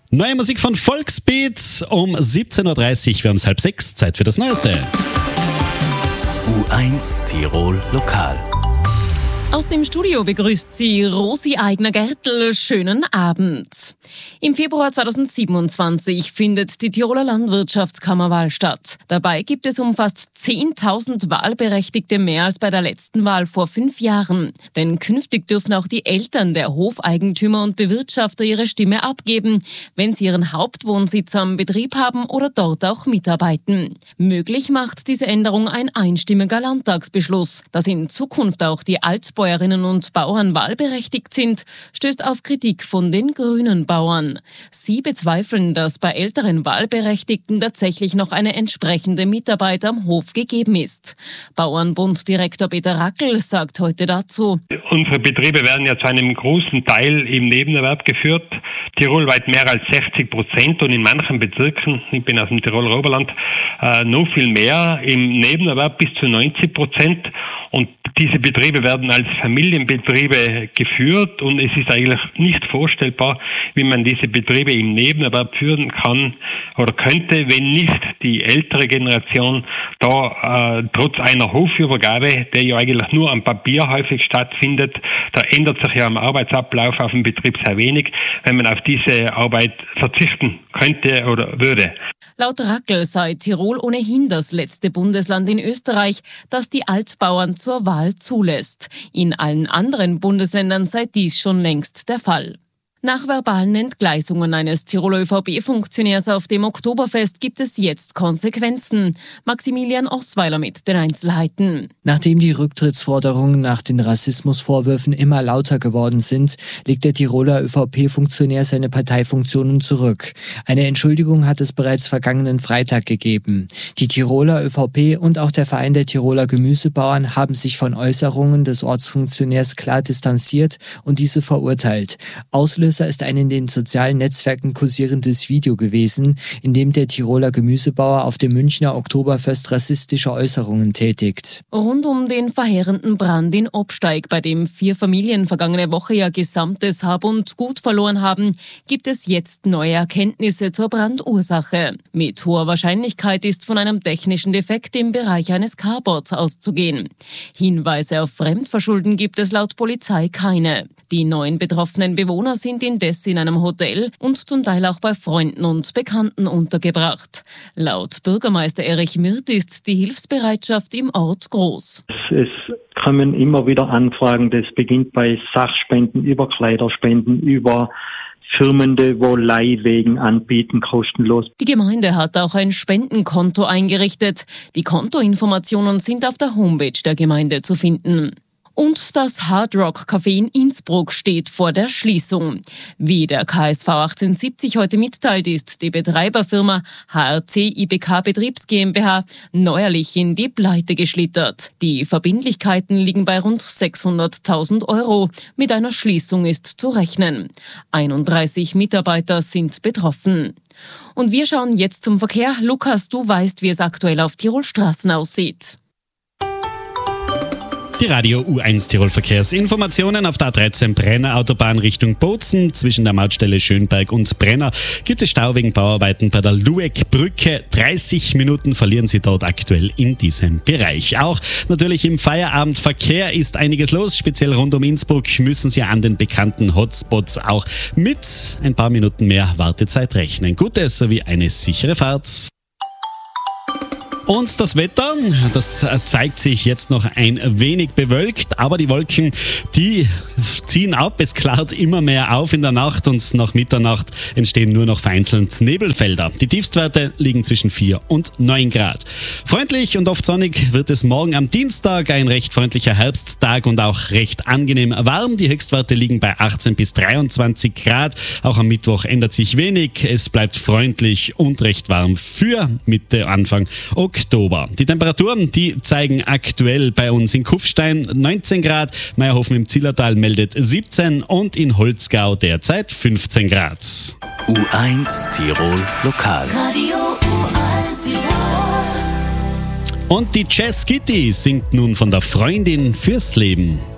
Neue Musik von Volksbeat um 17.30 Uhr. Wir haben es 5:30. Zeit für das Neueste. U1 Tirol Lokal. Aus dem Studio begrüßt sie Rosi Eigner-Gertl. Schönen Abend. Im Februar 2027 findet die Tiroler Landwirtschaftskammerwahl statt. Dabei gibt es um fast 10.000 Wahlberechtigte mehr als bei der letzten Wahl vor 5 Jahren. Denn künftig dürfen auch die Eltern der Hofeigentümer und Bewirtschafter ihre Stimme abgeben, wenn sie ihren Hauptwohnsitz am Betrieb haben oder dort auch mitarbeiten. Möglich macht diese Änderung ein einstimmiger Landtagsbeschluss. Dass in Zukunft auch die Altbäuerinnen und Bauern wahlberechtigt sind, stößt auf Kritik von den grünen Bauern. Sie bezweifeln, dass bei älteren Wahlberechtigten tatsächlich noch eine entsprechende Mitarbeit am Hof gegeben ist. Bauernbunddirektor Peter Rackel sagt heute dazu: Unsere Betriebe werden ja zu einem großen Teil im Nebenerwerb geführt. Tirolweit mehr als 60% und in manchen Bezirken, ich bin aus dem Tiroler Oberland, noch viel mehr, im Nebenerwerb bis zu 90%. Und diese Betriebe werden als Familienbetriebe geführt und es ist eigentlich nicht vorstellbar, wie man diese Betriebe im Nebenerwerb führen kann oder könnte, wenn nicht die ältere Generation da trotz einer Hofübergabe, der ja eigentlich nur am Papier häufig stattfindet, da ändert sich ja am Arbeitsablauf auf dem Betrieb sehr wenig, wenn man auf diese Arbeit verzichten könnte oder würde. Laut Rackel sei Tirol ohnehin das letzte Bundesland in Österreich, das die Altbauern zur Wahl zulässt. In allen anderen Bundesländern sei dies schon längst der Fall. Nach verbalen Entgleisungen eines Tiroler ÖVP-Funktionärs auf dem Oktoberfest gibt es jetzt Konsequenzen. Maximilian Osweiler mit den Einzelheiten. Nachdem die Rücktrittsforderungen nach den Rassismusvorwürfen immer lauter geworden sind, legt der Tiroler ÖVP-Funktionär seine Parteifunktionen zurück. Eine Entschuldigung hat es bereits vergangenen Freitag gegeben. Die Tiroler ÖVP und auch der Verein der Tiroler Gemüsebauern haben sich von Äußerungen des Ortsfunktionärs klar distanziert und diese verurteilt. Auslöser ist ein in den sozialen Netzwerken kursierendes Video gewesen, in dem der Tiroler Gemüsebauer auf dem Münchner Oktoberfest rassistische Äußerungen tätigt. Rund um den verheerenden Brand in Obsteig, bei dem 4 Familien vergangene Woche ihr gesamtes Hab und Gut verloren haben, gibt es jetzt neue Erkenntnisse zur Brandursache. Mit hoher Wahrscheinlichkeit ist von einem technischen Defekt im Bereich eines Carports auszugehen. Hinweise auf Fremdverschulden gibt es laut Polizei keine. Die 9 betroffenen Bewohner sind indes in einem Hotel und zum Teil auch bei Freunden und Bekannten untergebracht. Laut Bürgermeister Erich Mirt ist die Hilfsbereitschaft im Ort groß. Es kommen immer wieder Anfragen, das beginnt bei Sachspenden, über Kleiderspenden, über Firmen, die wo Leihwegen anbieten, kostenlos. Die Gemeinde hat auch ein Spendenkonto eingerichtet. Die Kontoinformationen sind auf der Homepage der Gemeinde zu finden. Und das Hard Rock Café in Innsbruck steht vor der Schließung. Wie der KSV 1870 heute mitteilt, ist die Betreiberfirma HRC IBK Betriebs GmbH neuerlich in die Pleite geschlittert. Die Verbindlichkeiten liegen bei rund 600.000 €. Mit einer Schließung ist zu rechnen. 31 Mitarbeiter sind betroffen. Und wir schauen jetzt zum Verkehr. Lukas, du weißt, wie es aktuell auf Tirol Straßen aussieht. Die Radio U1 Tirol Verkehrsinformationen auf der A13 Brenner Autobahn Richtung Bozen. Zwischen der Mautstelle Schönberg und Brenner gibt es Stau wegen Bauarbeiten bei der Lueck-Brücke. 30 Minuten verlieren Sie dort aktuell in diesem Bereich. Auch natürlich im Feierabendverkehr ist einiges los. Speziell rund um Innsbruck müssen Sie an den bekannten Hotspots auch mit ein paar Minuten mehr Wartezeit rechnen. Gute sowie eine sichere Fahrt. Und das Wetter, das zeigt sich jetzt noch ein wenig bewölkt, aber die Wolken, die ziehen ab. Es klart immer mehr auf in der Nacht und nach Mitternacht entstehen nur noch vereinzelt Nebelfelder. Die Tiefstwerte liegen zwischen 4 und 9 Grad. Freundlich und oft sonnig wird es morgen am Dienstag, ein recht freundlicher Herbsttag und auch recht angenehm warm. Die Höchstwerte liegen bei 18 bis 23 Grad. Auch am Mittwoch ändert sich wenig. Es bleibt freundlich und recht warm für Mitte, Anfang Oktober. Die Temperaturen, die zeigen aktuell bei uns in Kufstein 19 Grad, Meierhofen im Zillertal meldet 17 und in Holzgau derzeit 15 Grad. U1 Tirol Lokal. Radio U1 Tirol. Und die Jazz Kitty singt nun von der Freundin fürs Leben.